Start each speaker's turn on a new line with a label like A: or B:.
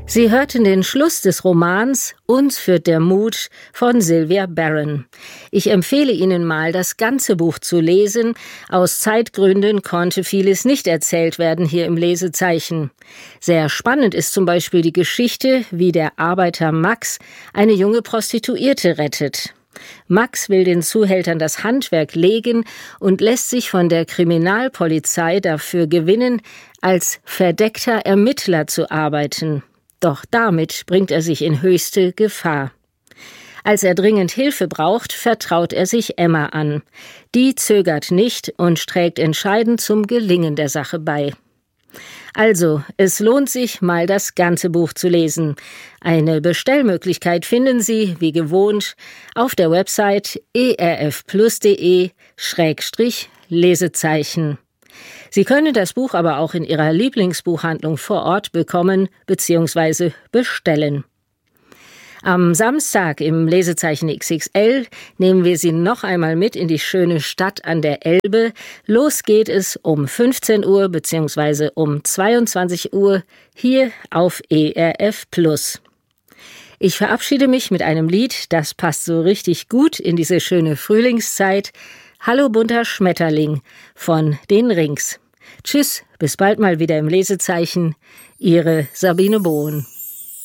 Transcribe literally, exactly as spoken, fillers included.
A: Sie hörten den Schluss des Romans »Uns führt der Mut« von Sylvia Browne. Ich empfehle Ihnen mal, das ganze Buch zu lesen. Aus Zeitgründen konnte vieles nicht erzählt werden hier im Lesezeichen. Sehr spannend ist zum Beispiel die Geschichte, wie der Arbeiter Max eine junge Prostituierte rettet. Max will den Zuhältern das Handwerk legen und lässt sich von der Kriminalpolizei dafür gewinnen, als verdeckter Ermittler zu arbeiten. Doch damit bringt er sich in höchste Gefahr. Als er dringend Hilfe braucht, vertraut er sich Emma an. Die zögert nicht und trägt entscheidend zum Gelingen der Sache bei. Also, es lohnt sich, mal das ganze Buch zu lesen. Eine Bestellmöglichkeit finden Sie, wie gewohnt, auf der Website erfplus.de Schrägstrich Lesezeichen. Sie können das Buch aber auch in Ihrer Lieblingsbuchhandlung vor Ort bekommen bzw. bestellen. Am Samstag im Lesezeichen X X L nehmen wir Sie noch einmal mit in die schöne Stadt an der Elbe. Los geht es um fünfzehn Uhr bzw. um zweiundzwanzig Uhr hier auf E R F Plus. Ich verabschiede mich mit einem Lied, das passt so richtig gut in diese schöne Frühlingszeit. Hallo bunter Schmetterling von den Rings. Tschüss, bis bald mal wieder im Lesezeichen. Ihre Sabine Bohn.